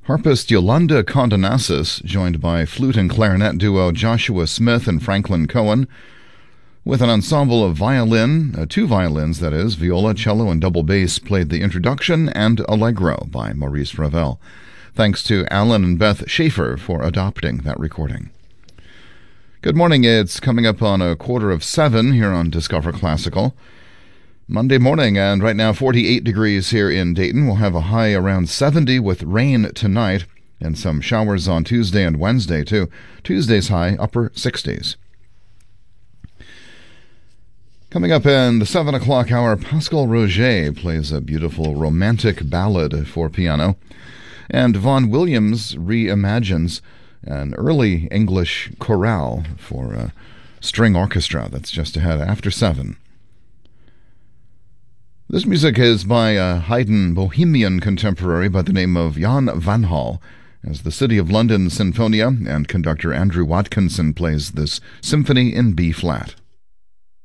Harpist Yolanda Condonasis, joined by flute and clarinet duo Joshua Smith and Franklin Cohen, with an ensemble of two violins, that is, viola, cello, and double bass, played the introduction and Allegro by Maurice Ravel. Thanks to Alan and Beth Schaefer for adopting that recording. Good morning. It's coming up on 6:45 here on Discover Classical. Monday morning, and right now 48 degrees here in Dayton. We'll have a high around 70 with rain tonight and some showers on Tuesday and Wednesday too. Tuesday's high upper 60s. Coming up in the 7 o'clock hour, Pascal Roger plays a beautiful romantic ballad for piano, and Vaughan Williams reimagines an early English chorale for a string orchestra. That's just ahead after 7. This music is by a Haydn Bohemian contemporary by the name of Jan van Hal, as the City of London Sinfonia and conductor Andrew Watkinson plays this symphony in B-flat.